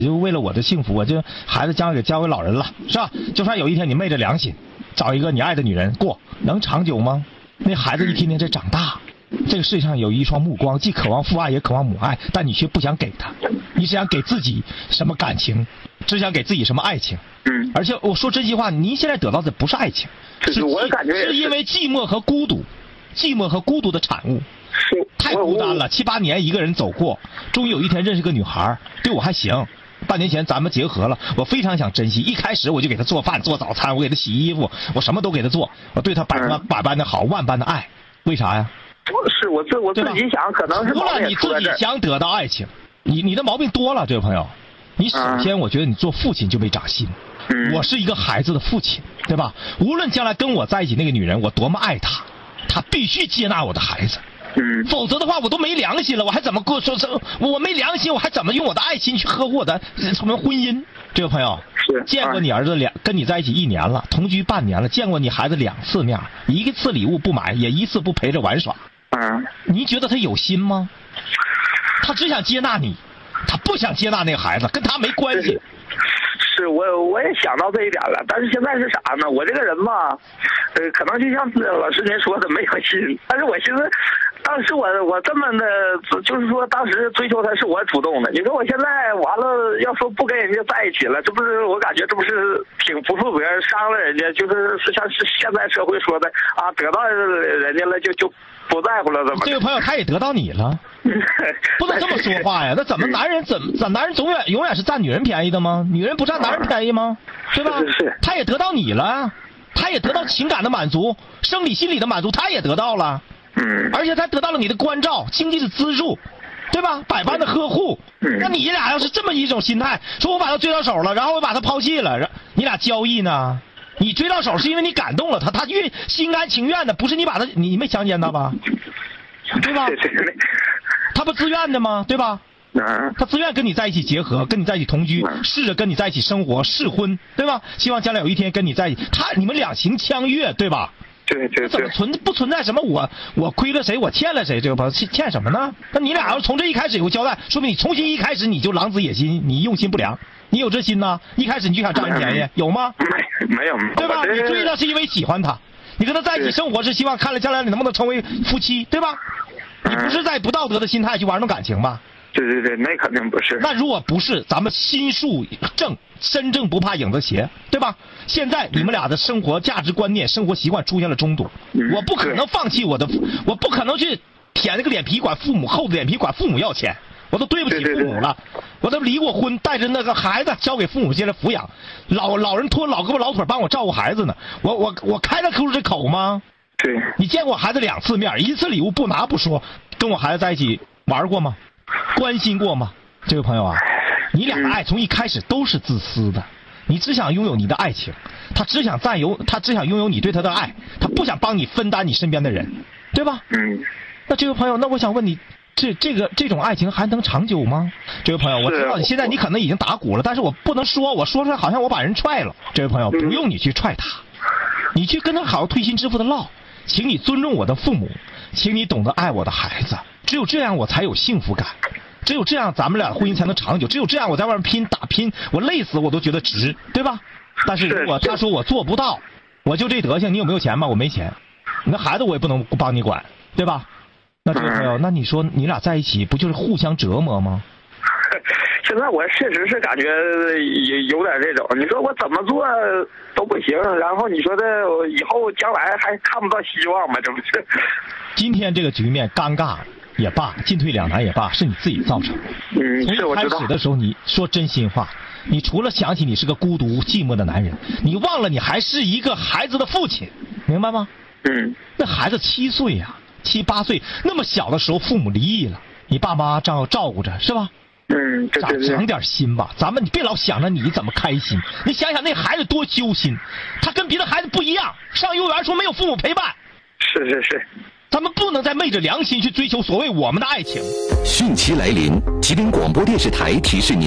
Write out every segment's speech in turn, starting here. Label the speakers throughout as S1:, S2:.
S1: 就为了我的幸福，我就孩子将来给交给老人了，是吧？就算有一天你昧着良心找一个你爱的女人过，能长久吗？那孩子一天天在长大，这个世界上有一双目光，既渴望父爱也渴望母爱，但你却不想给他，你只想给自己什么感情，只想给自己什么爱情。而且我说真心话，您现在得到的不是爱情，
S2: 我感觉
S1: 是因为寂寞和孤独，寂寞和孤独的产物。太孤单了，7、8年一个人走过，终于有一天认识个女孩，对我还行。半年前咱们结合了，我非常想珍惜。一开始我就给她做饭做早餐，我给她洗衣服，我什么都给她做，我对她百般的好，万般的爱。为啥呀？
S2: 是我自己想，可能是
S1: 除了你自己想得到爱情，你的毛病多了，这位朋友。你首先我觉得你做父亲就没长心。我是一个孩子的父亲，对吧？无论将来跟我在一起那个女人我多么爱她，她必须接纳我的孩子。否则的话我都没良心了，我还怎么过说我没良心，我还怎么用我的爱心去呵护我的什么婚姻？这位朋友，见过你儿子跟你在一起1年了，同居半年了，见过你孩子2次面，一次礼物不买，也1次不陪着玩耍。你觉得他有心吗？他只想接纳你，他不想接纳那个孩子，跟他没关系。
S2: 是我也想到这一点了，但是现在是啥呢？我这个人吧，可能就像老师您说的没有心，但是我寻思，当时我这么的，就是说当时追求他是我主动的。你说我现在完了，要说不跟人家在一起了，这不是我感觉这不是挺不负责任，伤了人家，就是像是现在社会说的啊，得到人家了就不在乎了，怎么？
S1: 这位朋友他也得到你了，不能这么说话呀！那怎么男人男人永远是占女人便宜的吗？女人不占男人便宜吗？对吧？他也得到你了，他也得到情感的满足，生理心理的满足，他也得到了。而且他得到了你的关照，经济的资助，对吧？百般的呵护。那你俩要是这么一种心态，说我把他追到手了，然后我把他抛弃了，你俩交易呢？你追到手是因为你感动了他，他心甘情愿的，不是你把他，你没强奸他吧？对吧？他不自愿的吗？对吧？他自愿跟你在一起结合，跟你在一起同居，试着跟你在一起生活，试婚，对吧？希望将来有一天跟你在一起，你们两情相悦，对吧？
S2: 对，
S1: 怎么不存在什么我亏了谁，我欠了谁？这个朋友欠什么呢？那你俩要是从这一开始有个交代，说明你从一开始你就狼子野心，你用心不良，你有这心呢？一开始你就想占人便宜，有吗？
S2: 没有，
S1: 对吧？你追他是因为喜欢他，你跟他在一起生活是希望看了将来你能不能成为夫妻，对吧？你不是在不道德的心态去玩弄感情吧？
S2: 对，那肯定不是。
S1: 那如果不是，咱们心术正，身正不怕影子斜，对吧？现在你们俩的生活价值观念、生活习惯出现了冲突，我不可能放弃我不可能去舔那个脸皮管父母，厚着脸皮管父母要钱，我都对不起父母了，我都离过婚，带着那个孩子交给父母接着抚养，老人拖老胳膊老腿帮我照顾孩子呢，我开得出这口吗？
S2: 对，
S1: 你见过孩子2次面，1次礼物不拿不说，跟我孩子在一起玩过吗？关心过吗？这位朋友啊，你俩的爱从一开始都是自私的，你只想拥有你的爱情，他只想拥有你对他的爱，他不想帮你分担你身边的人，对吧？那这位朋友，那我想问你，这种爱情还能长久吗？这位朋友，我知道你现在你可能已经打鼓了，但是我不能说，我说出来好像我把人踹了。这位朋友，不用你去踹他，你去跟他好好推心置腹的唠，请你尊重我的父母，请你懂得爱我的孩子，只有这样我才有幸福感，只有这样咱们俩婚姻才能长久，只有这样我在外面打拼，我累死我都觉得值，对吧？但是如果他说我做不到，我就这德行，你有没有钱吗？我没钱，你的孩子我也不能帮你管，对吧？那这位朋友，那你说你俩在一起不就是互相折磨吗？
S2: 现在我确实是感觉有点这种，你说我怎么做都不行，然后你说的以后将来还看不到希望吗？这不是？
S1: 今天这个局面尴尬也罢，进退两难也罢，是你自己造成的。从一开始的时候，你说真心话，你除了想起你是个孤独寂寞的男人，你忘了你还是一个孩子的父亲，明白吗？那孩子7岁呀，7、8岁，那么小的时候父母离异了，你爸妈照顾着是吧？长点心吧，咱们你别老想着你怎么开心，你想想那孩子多揪心，他跟别的孩子不一样，上幼儿园说没有父母陪伴。
S2: 是，
S1: 咱们不能再昧着良心去追求所谓我们的爱情。
S3: 汛期来临，吉林广播电视台提示您，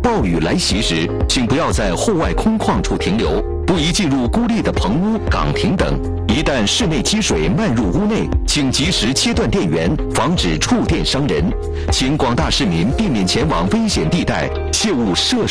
S3: 暴雨来袭时，请不要在户外空旷处停留，不宜进入孤立的棚屋、岗亭等。一旦室内积水漫入屋内，请及时切断电源，防止触电伤人。请广大市民避免前往危险地带，切勿涉水。